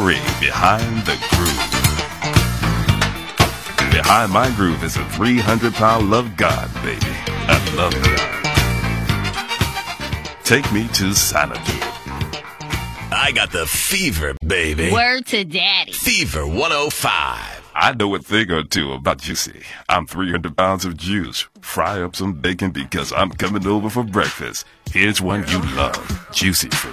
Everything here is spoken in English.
3, Behind the Groove. Behind my groove is a 300-pound love God, baby. I love God. Take me to Xanadu. I got the fever, baby. Word to daddy. Fever 105. I know a thing or two about juicy. I'm 300 pounds of juice. Fry up some bacon because I'm coming over for breakfast. Here's one you love. Juicy fruit.